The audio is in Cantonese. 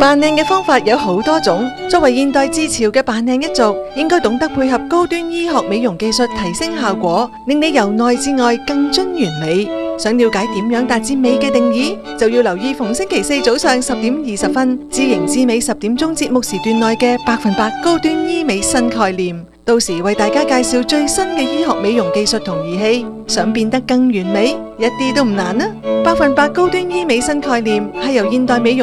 扮靚嘅方法有好多種，作為現代至潮嘅扮靚一族，應該懂得配合高端醫學美容技術提升效果，令你由內至外更臻完美。想了解點樣達至美嘅定義，就要留意逢星期四早上10:20，知型知美10點鐘節目時段內嘅100%高端醫美新概念。到時為大家介紹最新嘅醫學美容技術同儀器，想變得更完美，一啲都唔難啊！100%高端醫美新概念係由現代美容